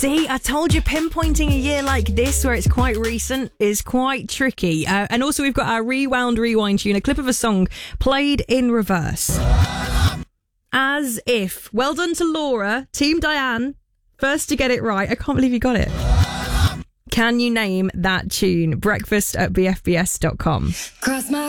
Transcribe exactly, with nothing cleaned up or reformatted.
See, I told you pinpointing a year like this where it's quite recent is quite tricky. Uh, and also we've got our Rewound Rewind tune, a clip of a song played in reverse. As if. Well done to Laura, Team Diane, first to get it right. I can't believe you got it. Can you name that tune? Breakfast at b f b s dot com. Cross my